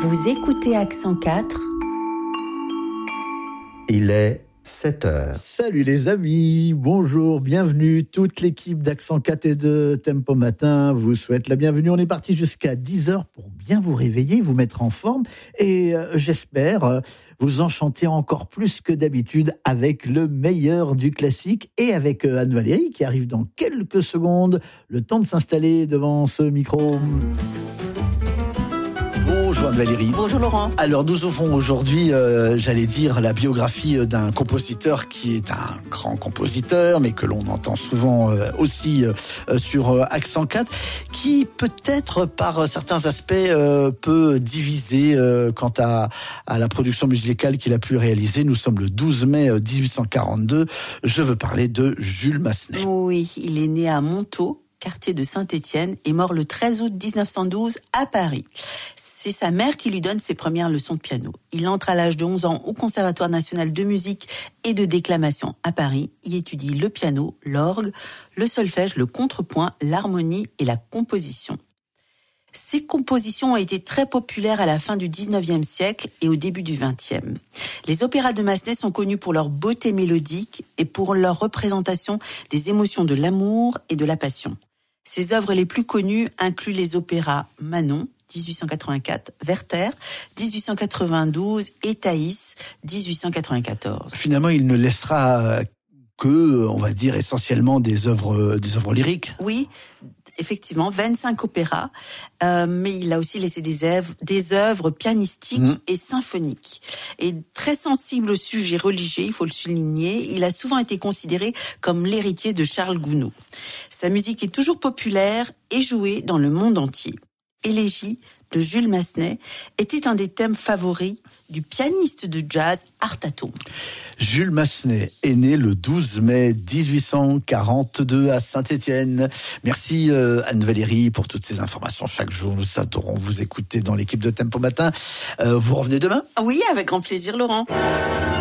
Vous écoutez Accent 4. Il est 7h. Salut les amis, bonjour, bienvenue. Toute l'équipe d'Accent 4 et de Tempo Matin vous souhaite la bienvenue. On est parti jusqu'à 10h pour bien vous réveiller, vous mettre en forme et j'espère vous enchanter encore plus que d'habitude avec le meilleur du classique et avec Anne-Valérie qui arrive dans quelques secondes. Le temps de s'installer devant ce micro. Bonjour Anne-Valérie. Bonjour Laurent. Alors nous ouvrons aujourd'hui, j'allais dire, la biographie d'un compositeur qui est un grand compositeur, mais que l'on entend souvent aussi sur Accent 4, qui peut-être par certains aspects peut diviser quant à la production musicale qu'il a pu réaliser. Nous sommes le 12 mai 1842. Je veux parler de Jules Massenet. Oui, il est né à Montaut, quartier de Saint-Étienne, et mort le 13 août 1912 à Paris. C'est sa mère qui lui donne ses premières leçons de piano. Il entre à l'âge de 11 ans au Conservatoire national de musique et de déclamation à Paris. Il étudie le piano, l'orgue, le solfège, le contrepoint, l'harmonie et la composition. Ses compositions ont été très populaires à la fin du 19e siècle et au début du 20e. Les opéras de Massenet sont connus pour leur beauté mélodique et pour leur représentation des émotions de l'amour et de la passion. Ses œuvres les plus connues incluent les opéras Manon, 1884, Werther, 1892 et Thaïs, 1894. Finalement, il ne laissera que, on va dire, essentiellement des œuvres lyriques. Oui, effectivement, 25 opéras, mais il a aussi laissé des œuvres pianistiques et symphoniques. Et très sensible au sujet religieux, il faut le souligner, il a souvent été considéré comme l'héritier de Charles Gounod. Sa musique est toujours populaire et jouée dans le monde entier. Élégie de Jules Massenet était un des thèmes favoris du pianiste de jazz Art Tatum. Jules Massenet est né le 12 mai 1842 à Saint-Étienne. Merci Anne-Valérie pour toutes ces informations. Chaque jour, nous adorons vous écouter dans l'équipe de Tempo Matin. Vous revenez demain ? Oui, avec grand plaisir Laurent.